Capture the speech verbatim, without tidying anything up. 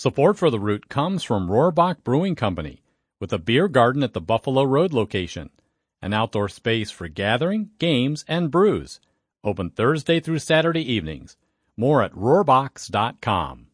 Support for The Root comes from Rohrbach Brewing Company, with a beer garden at the Buffalo Road location, an outdoor space for gathering, games, and brews. Open Thursday through Saturday evenings. More at rohrbachs dot com.